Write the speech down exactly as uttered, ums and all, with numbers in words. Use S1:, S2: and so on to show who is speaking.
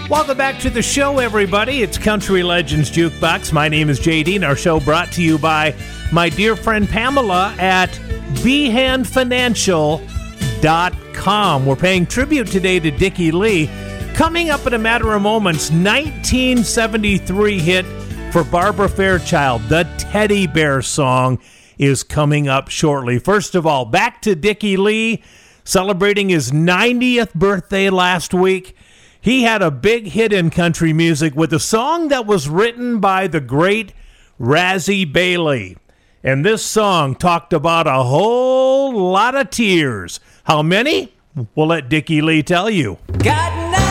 S1: Welcome back to the show, everybody. It's Country Legends Jukebox. My name is J D, and our show brought to you by my dear friend Pamela at behan financial dot com. We're paying tribute today to Dickie Lee. Coming up in a matter of moments, nineteen seventy-three hit for Barbara Fairchild, the Teddy Bear Song, is coming up shortly. First of all, back to Dickie Lee, celebrating his ninetieth birthday last week. He had a big hit in country music with a song that was written by the great Razzie Bailey. And this song talked about a whole lot of tears. How many? We'll let Dickie Lee tell you.
S2: Got